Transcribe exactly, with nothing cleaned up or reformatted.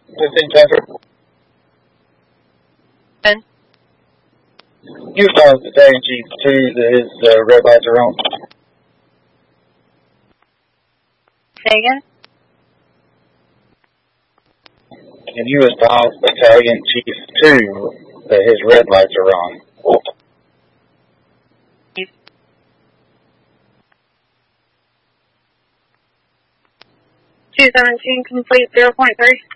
fifteen Tucker. Ben? You advise Battalion Chief two that his uh, red lights are on. Say again? Can you advise Battalion Chief two that his red lights are on? two seventeen, complete zero point three.